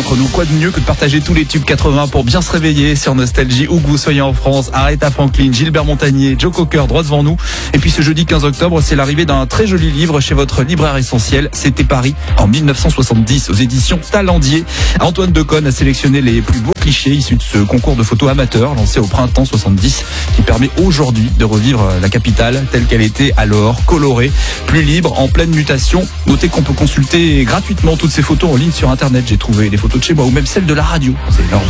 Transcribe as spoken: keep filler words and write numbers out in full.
entre nous. Quoi de mieux que de partager tous les tubes quatre-vingts pour bien se réveiller sur Nostalgie, où que vous soyez en France. Aretha Franklin, Gilbert Montagnier, Joe Cocker, droit devant nous. Et puis ce jeudi quinze octobre, c'est l'arrivée d'un très joli livre chez votre libraire essentiel. C'était Paris en mille neuf cent soixante-dix aux éditions Talendier. Antoine Decaune a sélectionné les plus beaux clichés issus de ce concours de photos amateurs lancé au printemps soixante-dix qui permet aujourd'hui de revivre la capitale telle qu'elle était alors, colorée, plus libre, en pleine mutation. Notez qu'on peut consulter gratuitement toutes ces photos en ligne sur internet. J'ai trouvé les photos de chez moi ou même celles de la radio. C'est énorme.